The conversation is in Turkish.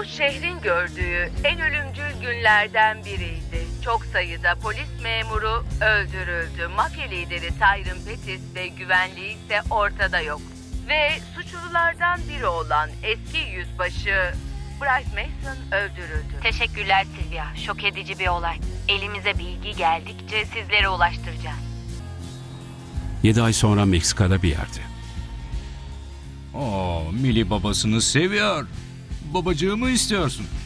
şehrin gördüğü en ölümcül günlerden biriydi. Çok sayıda polis memuru öldürüldü. Mafya lideri Tyron Pettis ve güvenliği ise ortada yok. Ve suçlulardan biri olan eski yüzbaşı Bryce Mason öldürüldü. Teşekkürler Sylvia. Şok edici bir olay. Elimize bilgi geldikçe sizlere ulaştıracağız. 7 ay sonra Meksika'da bir yerde. Millie babasını seviyor. Babacığımı istiyorsun.